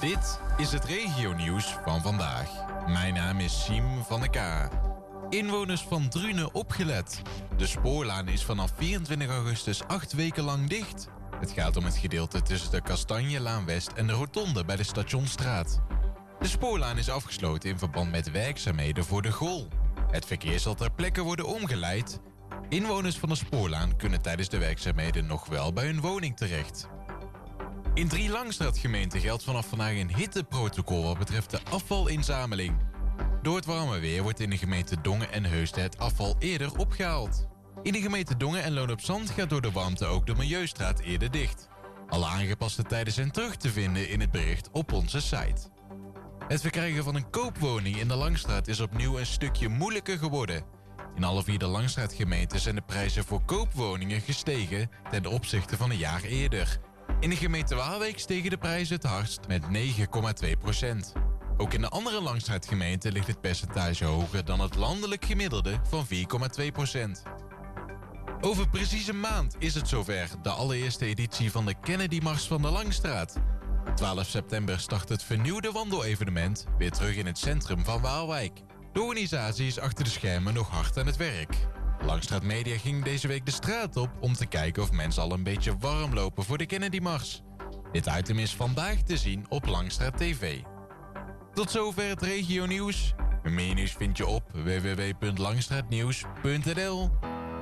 Dit is het regionieuws van vandaag. Mijn naam is Siem van de K. Inwoners van Drunen opgelet. De spoorlaan is vanaf 24 augustus 8 weken lang dicht. Het gaat om het gedeelte tussen de Kastanjelaan West en de rotonde bij de Stationsstraat. De spoorlaan is afgesloten in verband met werkzaamheden voor de GOL. Het verkeer zal ter plekke worden omgeleid. Inwoners van de spoorlaan kunnen tijdens de werkzaamheden nog wel bij hun woning terecht. In 3 Langstraatgemeenten geldt vanaf vandaag een hitteprotocol wat betreft de afvalinzameling. Door het warme weer wordt in de gemeente Dongen en Heusden het afval eerder opgehaald. In de gemeente Dongen en Loon op Zand gaat door de warmte ook de Milieustraat eerder dicht. Alle aangepaste tijden zijn terug te vinden in het bericht op onze site. Het verkrijgen van een koopwoning in de Langstraat is opnieuw een stukje moeilijker geworden. In alle 4 de Langstraatgemeenten zijn de prijzen voor koopwoningen gestegen ten opzichte van een jaar eerder. In de gemeente Waalwijk stegen de prijzen het hardst met 9,2%. Ook in de andere Langstraatgemeenten ligt het percentage hoger dan het landelijk gemiddelde van 4,2%. Over precies een maand is het zover, de allereerste editie van de Kennedy Mars van de Langstraat. 12 september start het vernieuwde wandelevenement weer terug in het centrum van Waalwijk. De organisatie is achter de schermen nog hard aan het werk. Langstraat Media ging deze week de straat op om te kijken of mensen al een beetje warm lopen voor de Kennedy Mars. Dit item is vandaag te zien op Langstraat TV. Tot zover het regionieuws. Meer nieuws vind je op www.langstraatnieuws.nl.